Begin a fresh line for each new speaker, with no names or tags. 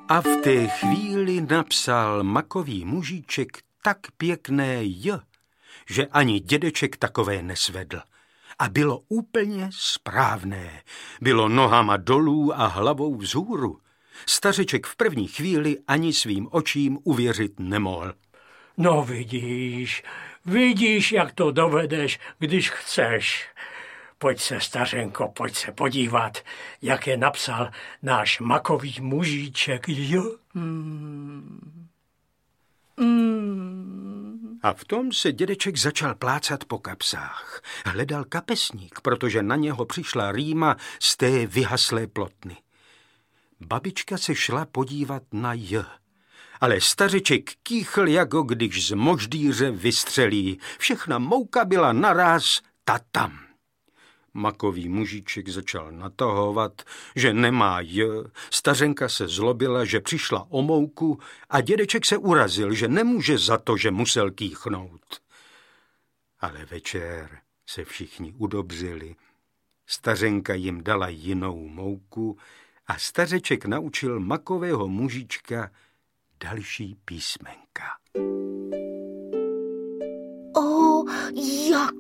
A v té chvíli napsal makový mužíček tak pěkné J, že ani dědeček takové nesvedl. A bylo úplně správné. Bylo nohama dolů a hlavou vzhůru. Stařeček v první chvíli ani svým očím uvěřit nemohl.
No vidíš, jak to dovedeš, když chceš. Pojď se, stařenko, pojď se podívat, jak je napsal náš makový mužíček, jo?
A v tom se dědeček začal plácat po kapsách. Hledal kapesník, protože na něho přišla rýma z té vyhaslé plotny. Babička se šla podívat na J, ale stařeček kýchl, jako když z moždýře vystřelí. Všechna mouka byla naráz tatam. Makový mužíček začal natahovat, že nemá J, stařenka se zlobila, že přišla o mouku a dědeček se urazil, že nemůže za to, že musel kýchnout. Ale večer se všichni udobřili. Stařenka jim dala jinou mouku a stařeček naučil makového mužička další písmenka.
Jak